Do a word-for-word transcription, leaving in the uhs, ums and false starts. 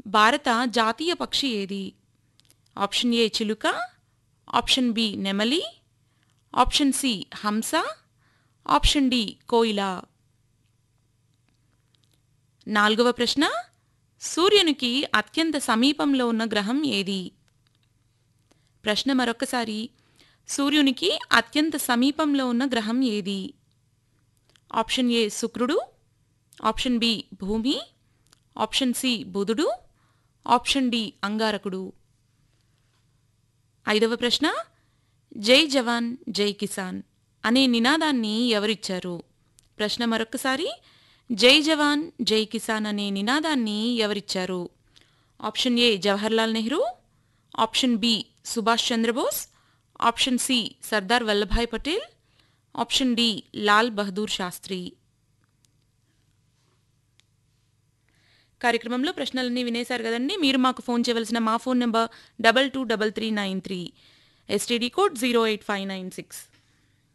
భారత జాతీయ పక్షి ఏది? ఆప్షన్ ఏ చిలుక, ఆప్షన్ బి నెమలి, ఆప్షన్ సి హంస, ఆప్షన్ డి కోయిల. నాలుగవ ప్రశ్న, సూర్యునికి అత్యంత సమీపంలో ఉన్న గ్రహం ఏది? ప్రశ్న మరొకసారి, సూర్యునికి అత్యంత సమీపంలో ఉన్న గ్రహం ఏది? ఆప్షన్ ఏ శుక్రుడు, ఆప్షన్ బి భూమి, ఆప్షన్ సి బుధుడు, ఆప్షన్ డి అంగారకుడు. ఐదవ ప్రశ్న, జై జవాన్ జై కిసాన్ అనే నినాదాన్ని ఎవరిచ్చారు? ప్రశ్న మరొకసారి, జై జవాన్ జై కిసాన్ అనే నినాదాన్ని ఎవరిచ్చారు? Option A Jawaharlal Nehru, option B Subhash Chandrabose, option C Sardar Vallabhbhai Patel, option D Lal Bahadur Sastry. కార్యక్రమంలో ప్రశ్నలన్నీ వినేశారు కదండి. మీరు మాకు ఫోన్ చేయవలసిన మా phone number double two double three nine three, STD code zero eight five nine six.